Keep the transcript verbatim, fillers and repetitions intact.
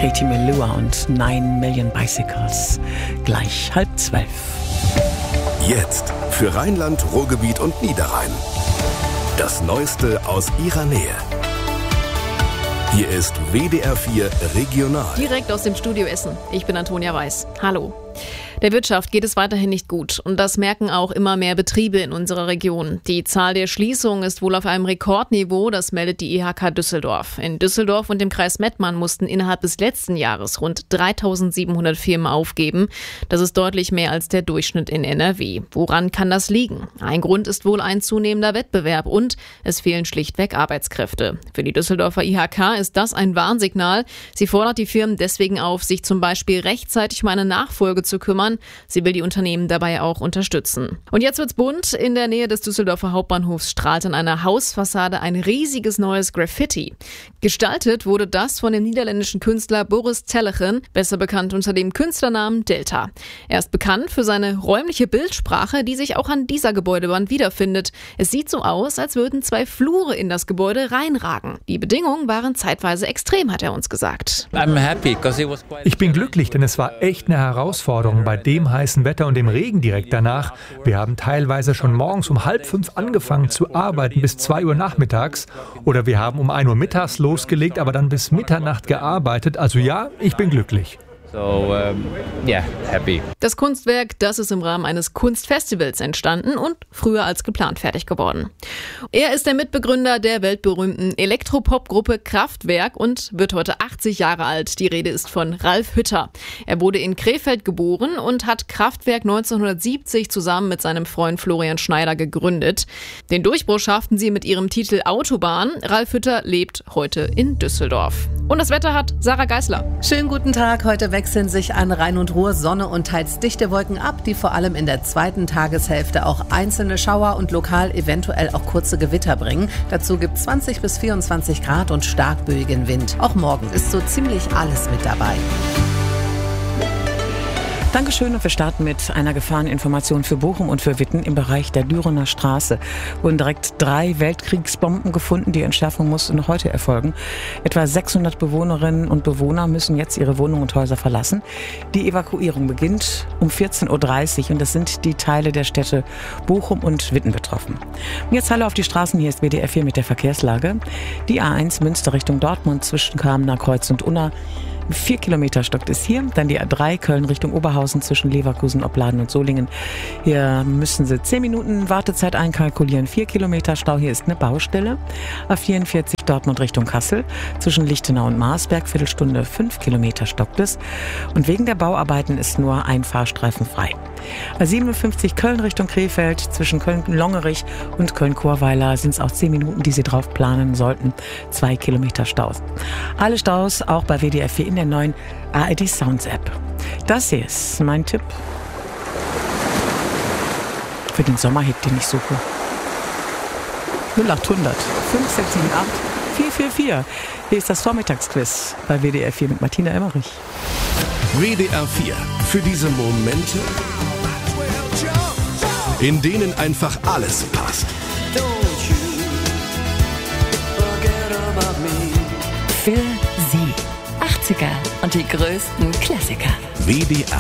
Katie Melua und Nine Million Bicycles. Gleich halb zwölf. Jetzt für Rheinland, Ruhrgebiet und Niederrhein. Das Neueste aus ihrer Nähe. Hier ist W D R vier Regional. Direkt aus dem Studio Essen. Ich bin Antonia Weiß. Hallo. Der Wirtschaft geht es weiterhin nicht gut und das merken auch immer mehr Betriebe in unserer Region. Die Zahl der Schließungen ist wohl auf einem Rekordniveau, das meldet die I H K Düsseldorf. In Düsseldorf und dem Kreis Mettmann mussten innerhalb des letzten Jahres rund dreitausendsiebenhundert Firmen aufgeben. Das ist deutlich mehr als der Durchschnitt in N R W. Woran kann das liegen? Ein Grund ist wohl ein zunehmender Wettbewerb und es fehlen schlichtweg Arbeitskräfte. Für die Düsseldorfer I H K ist das ein Warnsignal. Sie fordert die Firmen deswegen auf, sich zum Beispiel rechtzeitig um eine Nachfolge zu kümmern. Sie will die Unternehmen dabei auch unterstützen. Und jetzt wird's bunt. In der Nähe des Düsseldorfer Hauptbahnhofs strahlt an einer Hausfassade ein riesiges neues Graffiti. Gestaltet wurde das von dem niederländischen Künstler Boris Tellechen, besser bekannt unter dem Künstlernamen Delta. Er ist bekannt für seine räumliche Bildsprache, die sich auch an dieser Gebäudewand wiederfindet. Es sieht so aus, als würden zwei Flure in das Gebäude reinragen. Die Bedingungen waren zeitweise extrem, hat er uns gesagt. Ich bin glücklich, denn es war echt eine Herausforderung bei dem heißen Wetter und dem Regen direkt danach. Wir haben teilweise schon morgens um halb fünf angefangen zu arbeiten bis zwei Uhr nachmittags. Oder wir haben um ein Uhr mittags losgelegt, aber dann bis Mitternacht gearbeitet. Also ja, ich bin glücklich. So, um, yeah, happy. Das Kunstwerk, das ist im Rahmen eines Kunstfestivals entstanden und früher als geplant fertig geworden. Er ist der Mitbegründer der weltberühmten Elektropop-Gruppe Kraftwerk und wird heute achtzig Jahre alt. Die Rede ist von Ralf Hütter. Er wurde in Krefeld geboren und hat Kraftwerk neunzehnhundertsiebzig zusammen mit seinem Freund Florian Schneider gegründet. Den Durchbruch schafften sie mit ihrem Titel Autobahn. Ralf Hütter lebt heute in Düsseldorf. Und das Wetter hat Sarah Geisler. Schönen guten Tag. Heute wechseln sich an Rhein und Ruhr Sonne und teils dichte Wolken ab, die vor allem in der zweiten Tageshälfte auch einzelne Schauer und lokal eventuell auch kurze Gewitter bringen. Dazu gibt es zwanzig bis vierundzwanzig Grad und stark böigen Wind. Auch morgen ist so ziemlich alles mit dabei. Dankeschön und wir starten mit einer Gefahreninformation für Bochum und für Witten. Im Bereich der Dürener Straße wurden direkt drei Weltkriegsbomben gefunden. Die Entschärfung musste noch heute erfolgen. Etwa sechshundert Bewohnerinnen und Bewohner müssen jetzt ihre Wohnungen und Häuser verlassen. Die Evakuierung beginnt um vierzehn Uhr dreißig und das sind die Teile der Städte Bochum und Witten betroffen. Und jetzt Halle auf die Straßen. Hier ist W D R vier mit der Verkehrslage. Die A eins Münster Richtung Dortmund zwischen Kamener Kreuz und Unna. Vier Kilometer stockt es hier. Dann die A drei Köln Richtung Oberhausen zwischen Leverkusen, Opladen und Solingen. Hier müssen Sie zehn Minuten Wartezeit einkalkulieren. Vier Kilometer Stau. Hier ist eine Baustelle. A vierundvierzig Dortmund Richtung Kassel zwischen Lichtenau und Marsberg. Viertelstunde, fünf Kilometer stockt es. Und wegen der Bauarbeiten ist nur ein Fahrstreifen frei. A siebenundfünfzig Köln Richtung Krefeld zwischen Köln-Longerich und Köln-Chorweiler sind es auch zehn Minuten, die Sie drauf planen sollten. Zwei Kilometer Staus. Alle Staus auch bei W D R vier in der neuen A R D Sounds App. Das hier ist mein Tipp für den Sommerhit, den ich suche. null acht hundert fünf sechs sieben acht vier vier vier. Hier ist das Vormittagsquiz bei W D R vier mit Martina Emmerich. W D R vier. Für diese Momente, in denen einfach alles passt. Für Sie. achtziger und die größten Klassiker. W D R